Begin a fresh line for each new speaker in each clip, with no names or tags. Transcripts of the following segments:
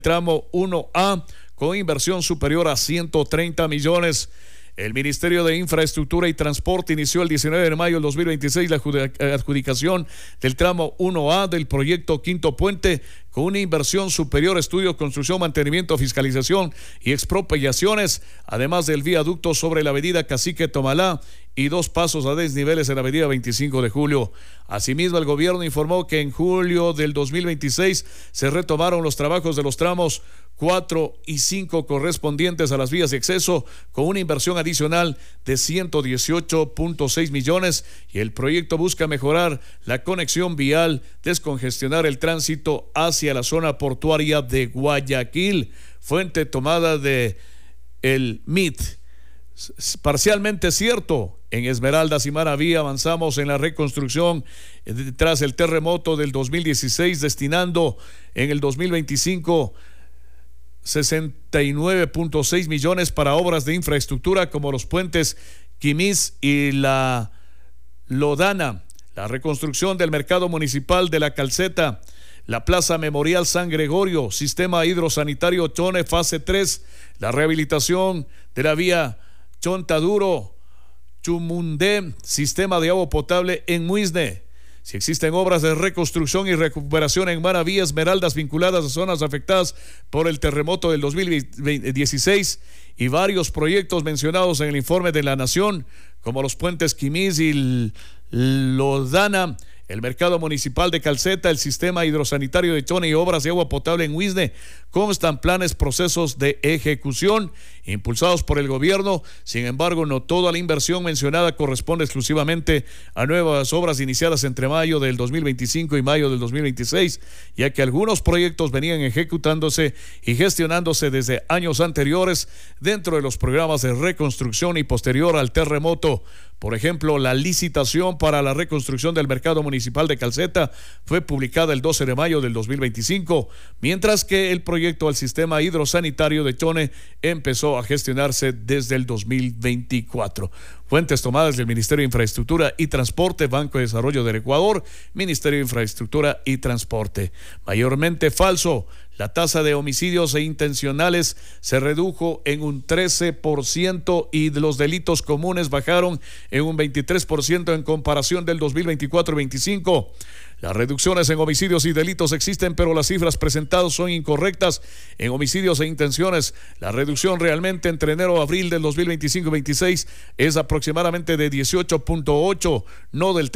tramo 1A con inversión superior a 130 millones. El Ministerio de Infraestructura y Transporte inició el 19 de mayo del 2026 la adjudicación del tramo 1A del proyecto Quinto Puente con una inversión superior a estudios, construcción, mantenimiento, fiscalización y expropiaciones, además del viaducto sobre la avenida Cacique Tomalá y 2 pasos a desniveles en la avenida 25 de julio. Asimismo, el gobierno informó que en julio del 2026 se retomaron los trabajos de los tramos 4 y 5 correspondientes a las vías de acceso con una inversión adicional de 118.6 millones y el proyecto busca mejorar la conexión vial, descongestionar el tránsito hacia la zona portuaria de Guayaquil. Fuente tomada de el MIT. Parcialmente cierto, en Esmeraldas y Maraví avanzamos en la reconstrucción tras el terremoto del 2016, destinando en el 2025 69.6 millones para obras de infraestructura como los puentes Quimís y la Lodana, la reconstrucción del mercado municipal de La Calceta, la Plaza Memorial San Gregorio, sistema hidrosanitario Chone fase 3, la rehabilitación de la vía Chontaduro Chumundé, sistema de agua potable en Muisne. Si existen obras de reconstrucción y recuperación en Maraví, Esmeraldas vinculadas a zonas afectadas por el terremoto del 2016 y varios proyectos mencionados en el informe de la Nación, como los puentes Quimís y Lodana, el mercado municipal de Calceta, el sistema hidrosanitario de Chone y obras de agua potable en Huizne, constan planes, procesos de ejecución impulsados por el gobierno. Sin embargo, no toda la inversión mencionada corresponde exclusivamente a nuevas obras iniciadas entre mayo del 2025 y mayo del 2026, ya que algunos proyectos venían ejecutándose y gestionándose desde años anteriores dentro de los programas de reconstrucción y posterior al terremoto. Por ejemplo, la licitación para la reconstrucción del mercado municipal de Calceta fue publicada el 12 de mayo del 2025, mientras que el proyecto al sistema hidrosanitario de Chone empezó a gestionarse desde el 2024. Fuentes tomadas del Ministerio de Infraestructura y Transporte, Banco de Desarrollo del Ecuador, Ministerio de Infraestructura y Transporte. Mayormente falso. La tasa de homicidios intencionales se redujo en un 13% y los delitos comunes bajaron en un 23% en comparación del 2024-25. Las reducciones en homicidios y delitos existen, pero las cifras presentadas son incorrectas. En homicidios e intenciones, la reducción realmente entre enero y abril del 2025-26 es aproximadamente de 18.8%, no del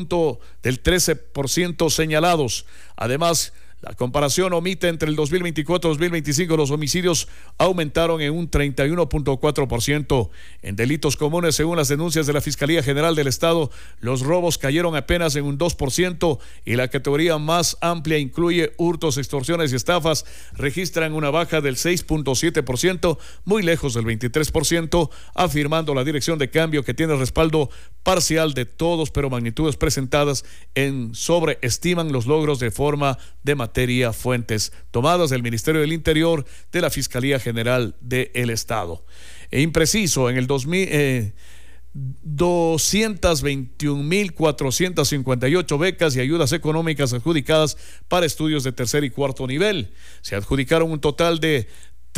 13% señalados. Además, la comparación omite entre el 2024 y 2025 los homicidios aumentaron en un 31.4%. En delitos comunes, según las denuncias de la Fiscalía General del Estado, los robos cayeron apenas en un 2% y la categoría más amplia incluye hurtos, extorsiones y estafas, registran una baja del 6.7%, muy lejos del 23%, afirmando la Dirección de Cambio que tiene respaldo parcial de todos, pero magnitudes presentadas sobreestiman los logros de forma de materia. Fuentes tomadas del Ministerio del Interior, de la Fiscalía General del Estado. Impreciso, en el 221.458 becas y ayudas económicas adjudicadas para estudios de tercer y cuarto nivel. Se adjudicaron un total de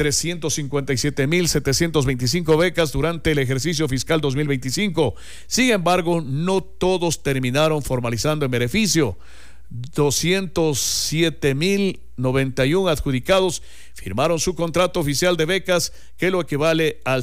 357.725 becas durante el ejercicio fiscal 2025. Sin embargo, no todos terminaron formalizando en beneficio. 207.091 adjudicados firmaron su contrato oficial de becas, que lo equivale al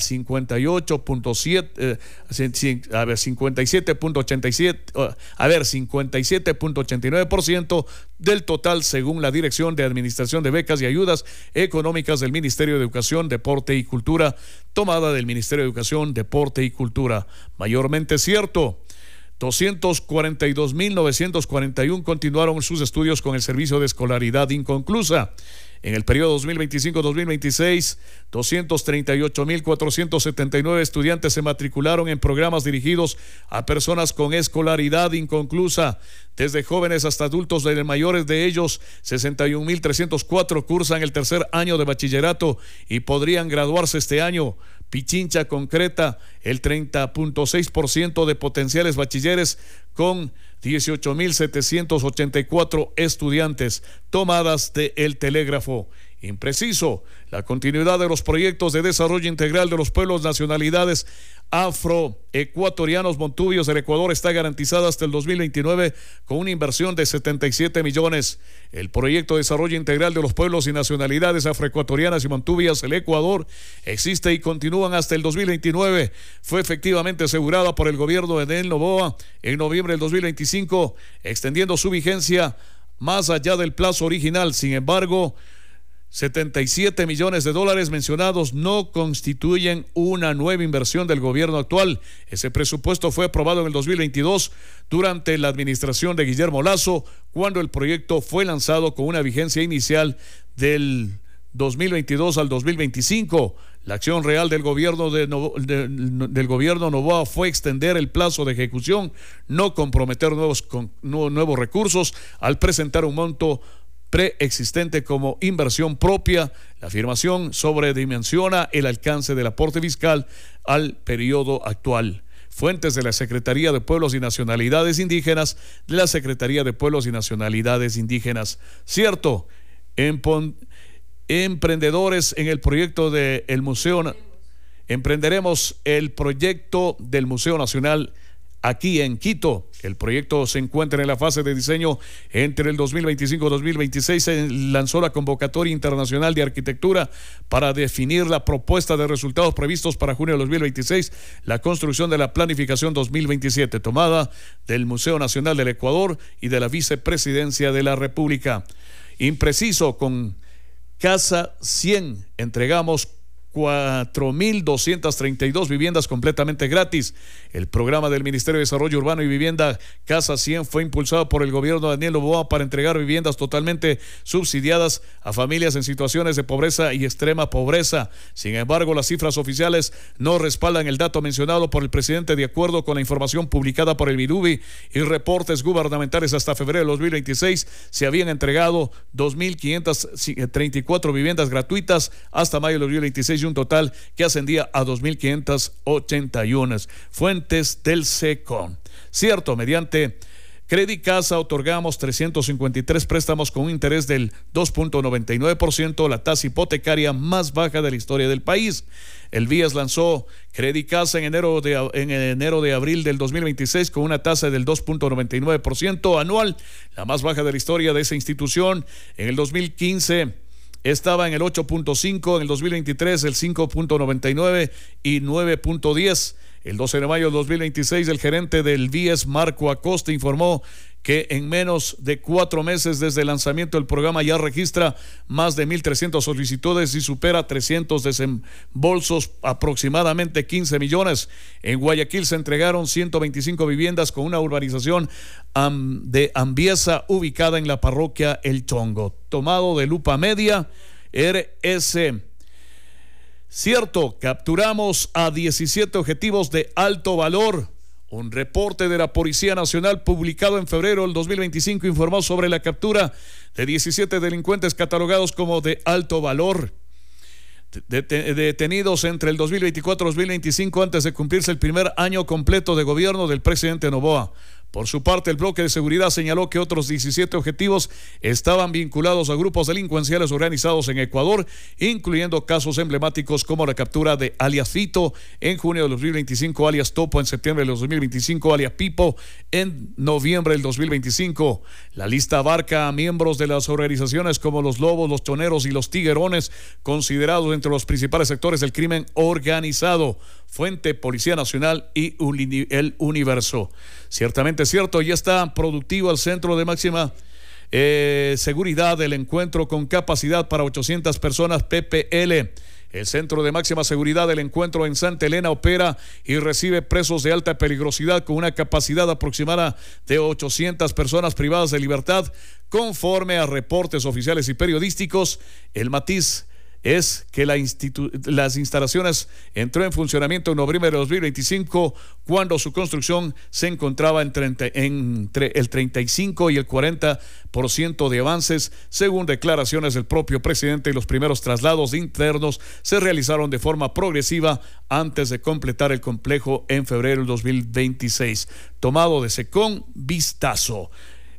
57.89% del total, según la Dirección de Administración de Becas y Ayudas Económicas del Ministerio de Educación, Deporte y Cultura, tomada del Ministerio de Educación, Deporte y Cultura. Mayormente cierto. 242.941 continuaron sus estudios con el servicio de escolaridad inconclusa. En el periodo 2025-2026, 238.479 estudiantes se matricularon en programas dirigidos a personas con escolaridad inconclusa. Desde jóvenes hasta adultos, de mayores de ellos, 61.304 cursan el tercer año de bachillerato y podrían graduarse este año. Pichincha concreta el 30.6% de potenciales bachilleres con 18.784 estudiantes, tomadas de El Telégrafo. impreciso. La continuidad de los proyectos de desarrollo integral de los pueblos, nacionalidades afroecuatorianos montubios del Ecuador está garantizada hasta el 2029 con una inversión de 77 millones. El proyecto de desarrollo integral de los pueblos y nacionalidades afroecuatorianas y montubias del Ecuador existe y continúan hasta el 2029. Fue efectivamente asegurada por el gobierno de Daniel Noboa en noviembre del 2025, extendiendo su vigencia más allá del plazo original. Sin embargo, 77 millones de dólares mencionados no constituyen una nueva inversión del gobierno actual. Ese presupuesto fue aprobado en el 2022 durante la administración de Guillermo Lasso, cuando el proyecto fue lanzado con una vigencia inicial del 2022 al 2025. La acción real del gobierno del gobierno Noboa fue extender el plazo de ejecución, no comprometer nuevos recursos al presentar un monto preexistente como inversión propia. La afirmación sobredimensiona el alcance del aporte fiscal al periodo actual. Fuentes de la Secretaría de Pueblos y Nacionalidades Indígenas, de la Secretaría de Pueblos y Nacionalidades Indígenas. Cierto, emprendedores en el proyecto del Museo. Emprenderemos el proyecto del Museo Nacional aquí en Quito. El proyecto se encuentra en la fase de diseño. Entre el 2025 y 2026 se lanzó la convocatoria internacional de arquitectura para definir la propuesta de resultados previstos para junio de 2026, la construcción de la planificación 2027, tomada del Museo Nacional del Ecuador y de la Vicepresidencia de la República. Impreciso, con Casa 100 entregamos 4.232 viviendas completamente gratis. El programa del Ministerio de Desarrollo Urbano y Vivienda Casa 100 fue impulsado por el gobierno de Daniel Noboa para entregar viviendas totalmente subsidiadas a familias en situaciones de pobreza y extrema pobreza. Sin embargo, las cifras oficiales no respaldan el dato mencionado por el presidente. De acuerdo con la información publicada por el Mirubi y reportes gubernamentales, hasta febrero de 2026 se habían entregado 2.534 viviendas gratuitas hasta mayo de 2026, un total que ascendía a 2.581. Fuentes del SECON. Cierto, mediante Credicasa otorgamos 353 préstamos con un interés del 2.99%, la tasa hipotecaria más baja de la historia del país. El BIES lanzó Credicasa en enero de abril del 2026 con una tasa del 2.99% anual, la más baja de la historia de esa institución. En el 2015 estaba en el 8.5, en el 2023 el 5.99 y 9.10. El 12 de mayo del 2026, el gerente del BIES, Marco Acosta, informó que en menos de 4 meses desde el lanzamiento del programa ya registra más de 1.300 solicitudes y supera 300 desembolsos, aproximadamente 15 millones. En Guayaquil se entregaron 125 viviendas con una urbanización de Ambiesa ubicada en la parroquia El Chongo. Tomado de Lupa Media, RS. Cierto, capturamos a 17 objetivos de alto valor. Un reporte de la Policía Nacional publicado en febrero del 2025 informó sobre la captura de 17 delincuentes catalogados como de alto valor, detenidos entre el 2024 y 2025 antes de cumplirse el primer año completo de gobierno del presidente Noboa. Por su parte, el bloque de seguridad señaló que otros 17 objetivos estaban vinculados a grupos delincuenciales organizados en Ecuador, incluyendo casos emblemáticos como la captura de alias Fito en junio de 2025, alias Topo en septiembre de 2025, alias Pipo en noviembre del 2025. La lista abarca a miembros de las organizaciones como los Lobos, los Choneros y los Tiguerones, considerados entre los principales sectores del crimen organizado. Fuente: Policía Nacional y El Universo. Ciertamente cierto, ya está productivo el centro de máxima seguridad del encuentro con capacidad para 800 personas PPL. El centro de máxima seguridad del encuentro en Santa Elena opera y recibe presos de alta peligrosidad con una capacidad aproximada de 800 personas privadas de libertad, conforme a reportes oficiales y periodísticos. El matiz es que las instalaciones entró en funcionamiento en noviembre de 2025, cuando su construcción se encontraba entre el 35 y el 40% de avances, según declaraciones del propio presidente. Los primeros traslados internos se realizaron de forma progresiva antes de completar el complejo en febrero del 2026. Tomado de SECON, vistazo.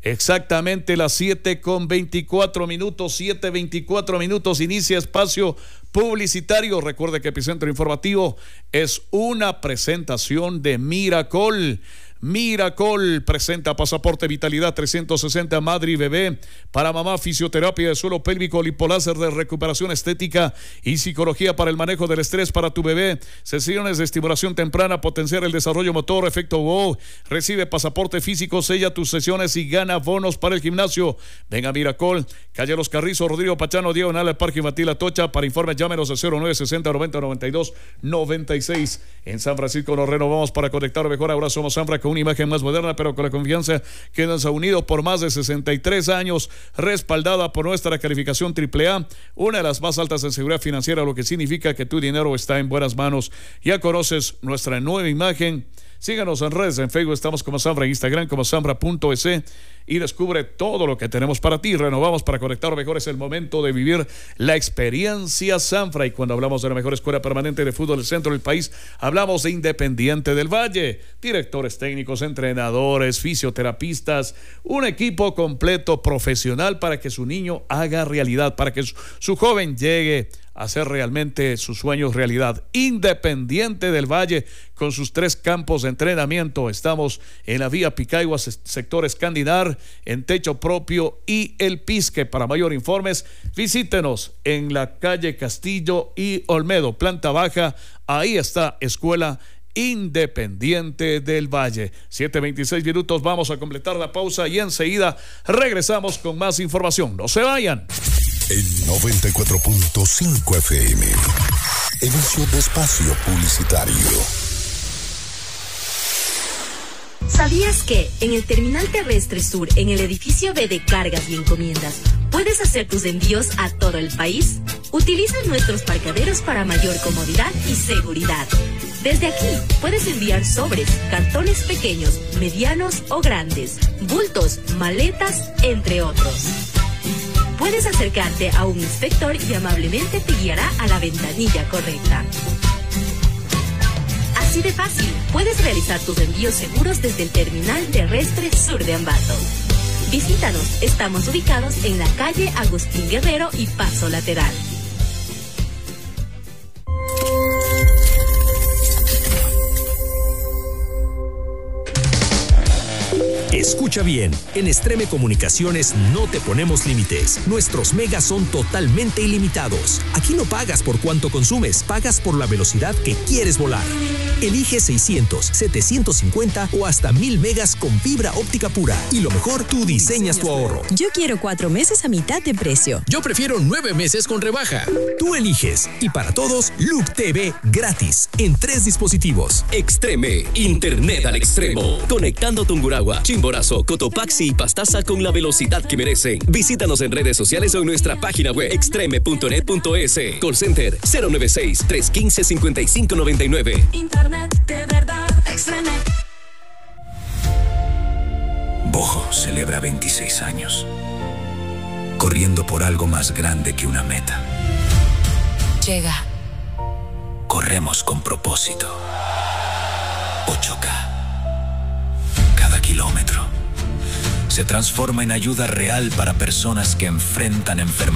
Exactamente las 7:24, 7:24 minutos, inicia espacio publicitario. Recuerde que Epicentro Informativo es una presentación de Miracol. Miracol presenta Pasaporte Vitalidad 360 Madre y Bebé para mamá, fisioterapia de suelo pélvico, lipoláser de recuperación estética y psicología para el manejo del estrés para tu bebé, sesiones de estimulación temprana, potenciar el desarrollo motor, efecto wow. Recibe pasaporte físico, sella tus sesiones y gana bonos para el gimnasio. Venga Miracol, calle Los Carrizos, Rodrigo Pachano, diagonal al Parque Infantil Atocha. Para informes llámenos al 0960 90 92 96. En San Francisco nos renovamos para conectar mejor. Ahora somos Sanfra, con una imagen más moderna, pero con la confianza que nos ha unido por más de 63 años, respaldada por nuestra calificación AAA, una de las más altas en seguridad financiera, lo que significa que tu dinero está en buenas manos. Ya conoces nuestra nueva imagen. Síganos en redes, en Facebook estamos como Sanfra, en Instagram como sanfra.es, y descubre todo lo que tenemos para ti. Renovamos para conectar mejor. Es el momento de vivir la experiencia Sanfra. Y cuando hablamos de la mejor escuela permanente de fútbol del centro del país, hablamos de Independiente del Valle. Directores técnicos, entrenadores, fisioterapistas, un equipo completo profesional para que su niño haga realidad, para que su joven llegue a hacer realmente sus sueños realidad. Independiente del Valle, con sus 3 campos de entrenamiento. Estamos en la vía Picagua, sector Escandinar, en techo propio y El Pisque. Para mayor informes, visítenos en la calle Castillo y Olmedo, planta baja. Ahí está Escuela Independiente del Valle. 7:26 minutos, vamos a completar la pausa y enseguida regresamos con más información. No se vayan.
En 94.5 FM, inicio de espacio publicitario.
¿Sabías que en el Terminal Terrestre Sur, en el edificio B de Cargas y Encomiendas, puedes hacer tus envíos a todo el país? Utiliza nuestros parqueaderos para mayor comodidad y seguridad. Desde aquí puedes enviar sobres, cartones pequeños, medianos o grandes, bultos, maletas, entre otros. Puedes acercarte a un inspector y amablemente te guiará a la ventanilla correcta. Así de fácil, puedes realizar tus envíos seguros desde el Terminal Terrestre Sur de Ambato. Visítanos, estamos ubicados en la calle Agustín Guerrero y Paso Lateral.
Escucha bien, en Extreme Comunicaciones no te ponemos límites. Nuestros megas son totalmente ilimitados. Aquí no pagas por cuánto consumes, pagas por la velocidad que quieres volar. Elige 600, 750 o hasta 1000 megas con fibra óptica pura. Y lo mejor, tú diseñas tu ahorro.
Yo quiero 4 meses a mitad de precio.
Yo prefiero 9 meses con rebaja. Tú eliges. Y para todos, Loop TV gratis en 3 dispositivos.
Extreme, internet al extremo. Conectando Tungurahua, Chimborazo, Cotopaxi y Pastaza con la velocidad que merecen. Visítanos en redes sociales o en nuestra página web extreme.net.es. Call Center 096-315-5599.
Internet de verdad, Extreme.
Bojo celebra 26 años, corriendo por algo más grande que una meta.
Llega.
Corremos con propósito. 8K. Cada kilómetro se transforma en ayuda real para personas que enfrentan enfermedades